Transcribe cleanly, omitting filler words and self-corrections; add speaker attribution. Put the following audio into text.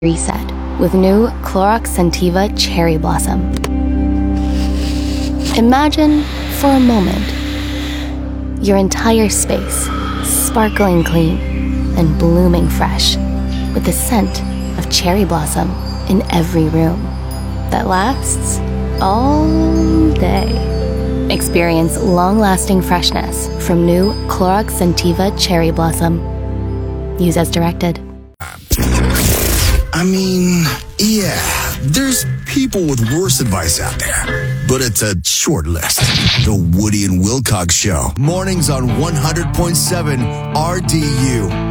Speaker 1: Reset with new Clorox Scentiva Cherry Blossom. Imagine, for a moment, your entire space sparkling clean and blooming fresh with the scent of cherry blossom in every room that lasts all day. Experience long-lasting freshness from new Clorox Scentiva Cherry Blossom. Use as directed.
Speaker 2: I mean, yeah, there's people with worse advice out there, but it's a short list. The Woody and Wilcox Show. Mornings on 100.7 RDU.